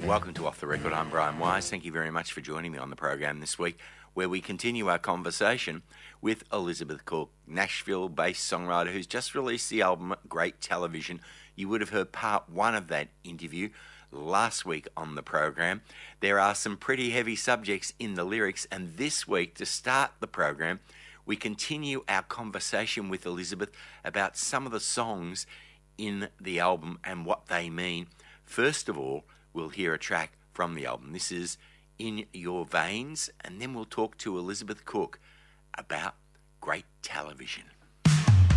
Welcome to Off the Record. I'm Brian Wise. Thank you very much for joining me on the program this week, where we continue our conversation with Elizabeth Cook, Nashville-based songwriter who's just released the album Great Television. You would have heard part one of that interview last week on the program. There are some pretty heavy subjects in the lyrics, and this week, to start the program, we continue our conversation with Elizabeth about some of the songs in the album and what they mean. First of all, we'll hear a track from the album. This is In Your Veins, and then we'll talk to Elizabeth Cook about Great Television.